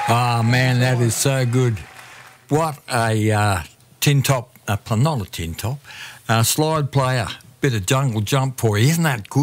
Oh, man, that is so good. What a tin top, not a tin top, slide player, bit of jungle jump for you. Isn't that good?